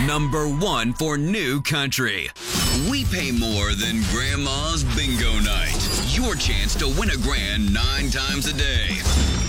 #1 for new country. We pay more than Grandma's Bingo Night. Your chance to win a grand 9 times a day.